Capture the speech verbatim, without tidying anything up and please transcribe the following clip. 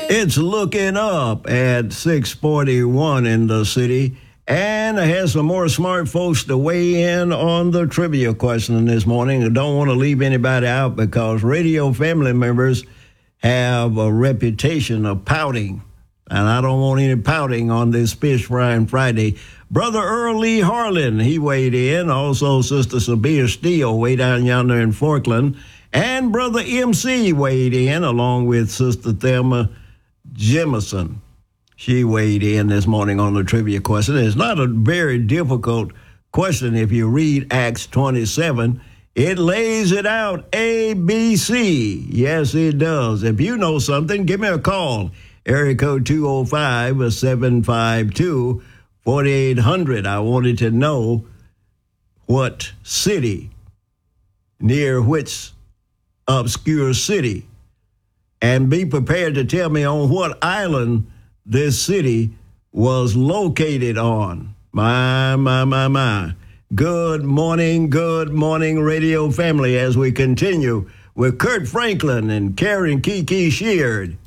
It's looking up at six forty-one in the city. And I have some more smart folks to weigh in on the trivia question this morning. I don't want to leave anybody out because radio family members have a reputation of pouting. And I don't want any pouting on this Fish Frying Friday. Brother Earl Lee Harlan, he weighed in. Also, Sister Sabia Steele, way down yonder in Forkland. And Brother M C weighed in, along with Sister Thelma Jemison. She weighed in this morning on the trivia question. It's not a very difficult question. If you read Acts twenty-seven, it lays it out A, B, C. Yes, it does. If you know something, give me a call. Area code two oh five, seven five two, four eight hundred. I wanted to know what city, near which obscure city, and be prepared to tell me on what island this city was located on. My, my, my, my. Good morning, good morning, radio family, as we continue with Kurt Franklin and Karen Kiki Sheard.